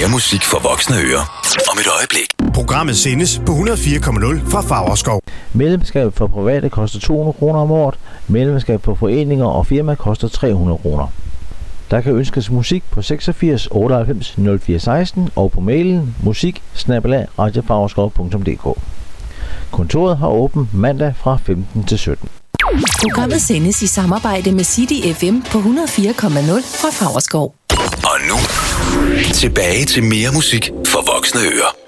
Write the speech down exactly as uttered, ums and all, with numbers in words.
Mere musik for voksne ører om et øjeblik. Programmet sendes på hundrede og fire komma nul fra Favrskov. Medlemskab for private koster to hundrede kroner om året. Medlemskab for foreninger og firma koster tre hundrede kroner. Der kan ønskes musik på seksogfirs otteoghalvfems nul fire seksten og på mailen musik bindestreg radio favrskov punktum d k. Kontoret har åbent mandag fra femten til sytten. Programmet sendes i samarbejde med City F M på hundrede og fire komma nul fra Favrskov. Og nu, tilbage til mere musik for voksne ører.